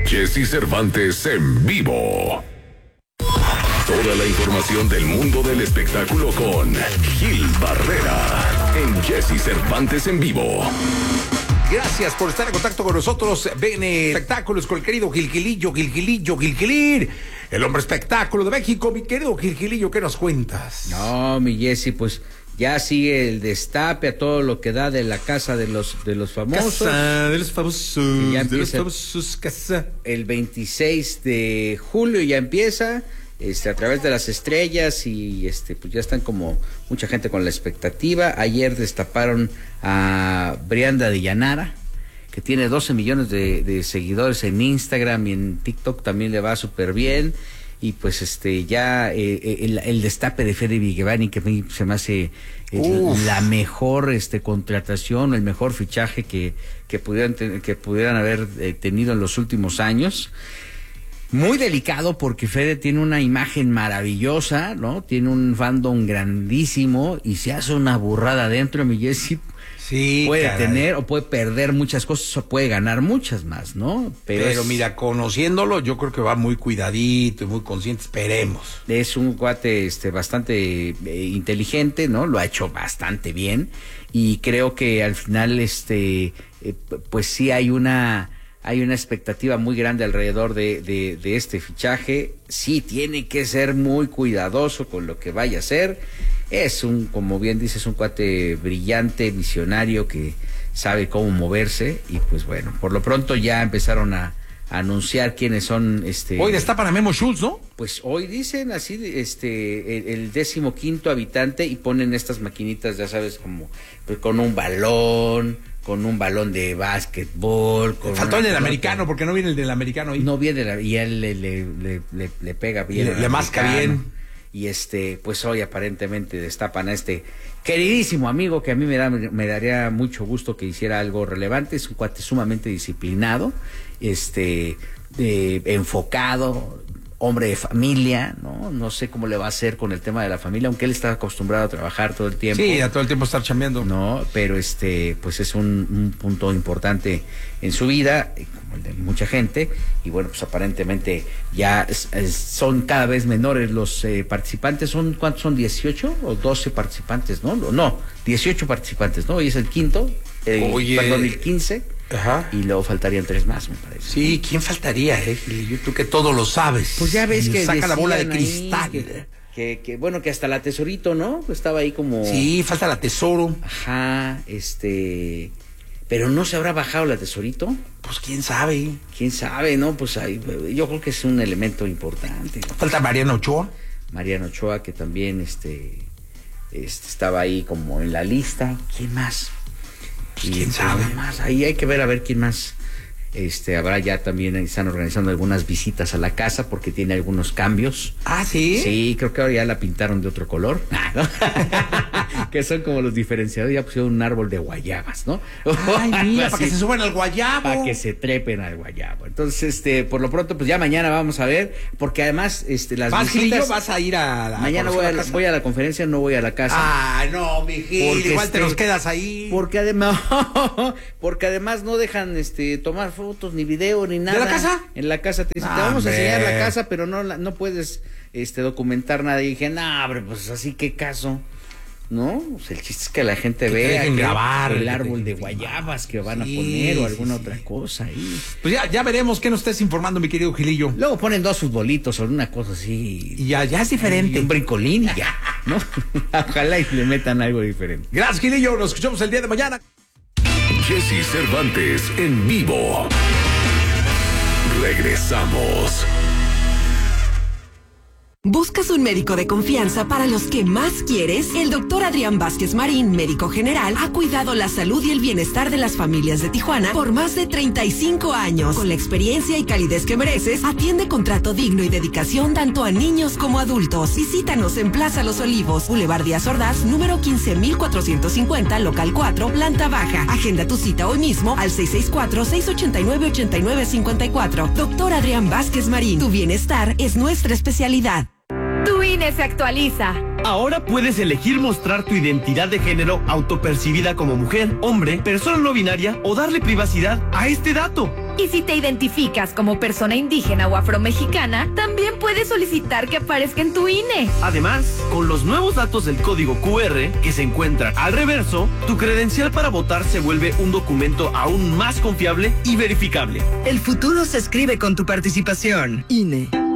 Jesse Cervantes en vivo. Toda la información del mundo del espectáculo con Gil Barrera en Jesse Cervantes en vivo. Gracias por estar en contacto con nosotros. Ven espectáculos con el querido Gilgilillo, el hombre espectáculo de México. Mi querido Gilgilillo, ¿qué nos cuentas? No, mi Jesse, pues ya sigue el destape a todo lo que da de la casa de los famosos. Casa de los famosos. Ya de los empieza famosos, casa. el 26 de julio ya empieza. A través de las estrellas y pues ya están como mucha gente con la expectativa. Ayer destaparon a Brianda de Llanara, que tiene 12 millones de seguidores en Instagram y en TikTok también le va súper bien. Y pues ya el destape de Fede Vigevani, que a mí se me hace la mejor contratación, el mejor fichaje que pudieran haber tenido en los últimos años. Muy delicado porque Fede tiene una imagen maravillosa, ¿no? Tiene un fandom grandísimo y si hace una burrada adentro, mi Jesse, sí, puede caray. tener o puede perder muchas cosas o puede ganar muchas más, ¿no? Pero mira, conociéndolo, yo creo que va muy cuidadito y muy consciente, esperemos. Es un cuate bastante inteligente, ¿no? Lo ha hecho bastante bien y creo que al final pues sí hay una expectativa muy grande alrededor de este fichaje. Sí tiene que ser muy cuidadoso con lo que vaya a hacer. Es como bien dices, un cuate brillante, visionario, que sabe cómo moverse. Y pues bueno, por lo pronto ya empezaron a anunciar quiénes son. Hoy destapan a Memo Schultz, ¿no? Pues hoy dicen así, el 15º habitante y ponen estas maquinitas, ya sabes, como pues, con un balón de básquetbol. Faltó el del americano, porque no viene el del americano ahí. No viene, y él le pega bien. Le masca bien. Y pues hoy aparentemente destapan a queridísimo amigo que a mí me daría mucho gusto que hiciera algo relevante. Es un cuate sumamente disciplinado, enfocado, hombre de familia, ¿no? No sé cómo le va a hacer con el tema de la familia, aunque él está acostumbrado a trabajar todo el tiempo. Sí, a todo el tiempo estar chambeando. No, pero pues es un punto importante en su vida, como el de mucha gente, y bueno, pues aparentemente ya son cada vez menores los participantes. ¿Cuántos son? ¿18 o 12 participantes? No, 18 participantes, ¿no? Hoy es el quinto, el 15. Ajá. Y luego faltarían 3 más, me parece. Sí, ¿quién faltaría, Gil? Tú que todo lo sabes. Pues ya ves que saca la bola de decían cristal. Ahí que bueno, que hasta la Tesorito, ¿no? Estaba ahí como... Sí, falta la Tesoro. Ajá, pero no se habrá bajado la Tesorito. Pues quién sabe. Quién sabe, ¿no? Pues ahí, yo creo que es un elemento importante. Falta Mariano Ochoa. Mariano Ochoa, que también estaba ahí como en la lista. ¿Quién más? Pues quién sabe. Más. Ahí hay que ver a ver quién más. Habrá ya también, están organizando algunas visitas a la casa porque tiene algunos cambios. Ah, ¿sí? Sí, creo que ahora ya la pintaron de otro color. Que son como los diferenciadores, ya pusieron un árbol de guayabas, ¿no? Ay, mira, para que se suban al guayabo. Para que se trepen al guayabo. Entonces, por lo pronto, pues ya mañana vamos a ver, porque además, las ¿Vas, visitas... Gilillo? ¿Vas a ir a la... Mañana voy a la conferencia, no voy a la casa. Ah, no, mi Gil, Porque igual te nos quedas ahí. Porque además no dejan tomar fotos, ni video, ni nada. ¿De la casa? En la casa te dicen, te vamos a enseñar la casa, pero no puedes documentar nada. Y dije, no, hombre, pues así, ¿qué caso? ¿No? Pues el chiste es que la gente vea grabar el árbol de guayabas que van a poner o alguna otra cosa ahí. Pues ya veremos qué nos estés informando, mi querido Gilillo. Luego ponen 2 futbolitos o una cosa así. Y ya es diferente. Y un brincolín y ya, ¿no? Ojalá y le metan algo diferente. Gracias, Gilillo. Nos escuchamos el día de mañana. Jesse Cervantes en vivo. Regresamos. ¿Buscas un médico de confianza para los que más quieres? El doctor Adrián Vázquez Marín, médico general, ha cuidado la salud y el bienestar de las familias de Tijuana por más de 35 años. Con la experiencia y calidez que mereces, atiende con trato digno y dedicación tanto a niños como adultos. Visítanos en Plaza Los Olivos, Boulevard Díaz Ordaz, número 15450, local 4, planta baja. Agenda tu cita hoy mismo al 664-689-8954. Doctor Adrián Vázquez Marín, tu bienestar es nuestra especialidad. Tu INE se actualiza. Ahora puedes elegir mostrar tu identidad de género autopercibida como mujer, hombre, persona no binaria o darle privacidad a este dato. Y si te identificas como persona indígena o afromexicana, también puedes solicitar que aparezca en tu INE. Además, con los nuevos datos del código QR que se encuentran al reverso, tu credencial para votar se vuelve un documento aún más confiable y verificable. El futuro se escribe con tu participación. INE.